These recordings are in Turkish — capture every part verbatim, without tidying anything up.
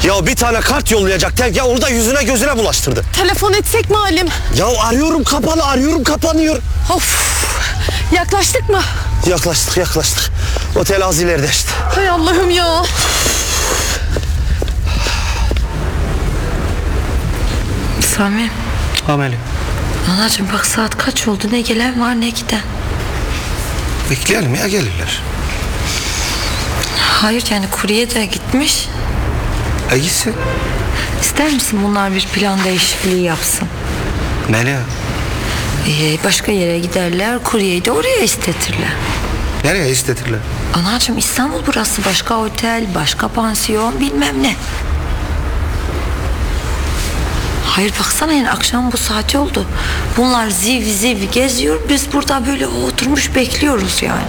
Ya bir tane kart yollayacak tek ya orada yüzüne gözüne bulaştırdı. Telefon etsek mi Halim? Ya arıyorum kapalı arıyorum kapanıyor. Of. Yaklaştık mı? Yaklaştık yaklaştık. Otel az ileride işte. Hay Allah'ım ya. Sami. Ameli. Anacığım bak saat kaç oldu, ne gelen var ne giden. Bekleyelim ya, gelirler. Hayır yani kurye de gitmiş. E gitsin. İster misin bunlar bir plan değişikliği yapsın? Nereye? Ee, başka yere giderler, kuryeyi de oraya istetirler. Nereye istetirler? Anacığım İstanbul burası, başka otel, başka pansiyon bilmem ne. Hayır baksana yani akşam bu saati oldu. Bunlar ziv ziv geziyor, biz burada böyle oturmuş bekliyoruz yani.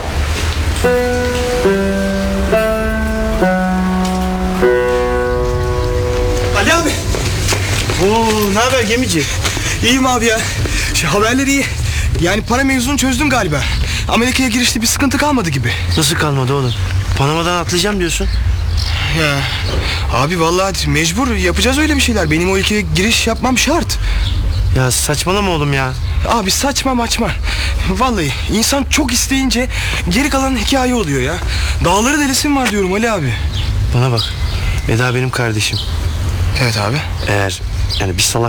Ali abi. Oo, ne haber gemici? İyiyim abi ya. Şey, haberleri iyi. Yani para mevzunu çözdüm galiba. Amerika'ya girişte bir sıkıntı kalmadı gibi. Nasıl kalmadı oğlum? Panama'dan atlayacağım diyorsun. Ya abi vallahi mecbur yapacağız öyle bir şeyler. Benim o ülkeye giriş yapmam şart. Ya saçmalama oğlum ya. Abi saçma maçma. Vallahi insan çok isteyince geri kalan hikaye oluyor ya. Dağları delisim var diyorum Ali abi. Bana bak. Eda benim kardeşim. Evet abi. Eğer yani bir salak